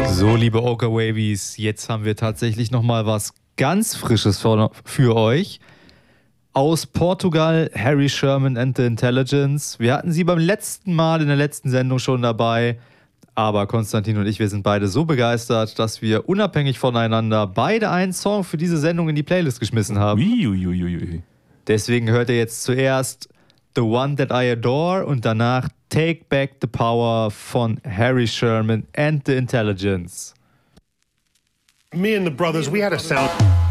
So, liebe Oka Wavies, jetzt haben wir tatsächlich nochmal was ganz Frisches für euch. Aus Portugal, Harry Sherman and the Intelligence. Wir hatten sie beim letzten Mal in der letzten Sendung schon dabei. Aber Konstantin und ich, wir sind beide so begeistert, dass wir unabhängig voneinander beide einen Song für diese Sendung in die Playlist geschmissen haben. Uiuiuiui. Deswegen hört ihr jetzt zuerst The One That I Adore und danach Take Back the Power von Harry Sherman and the Intelligence. Me and the brothers, we had a sound.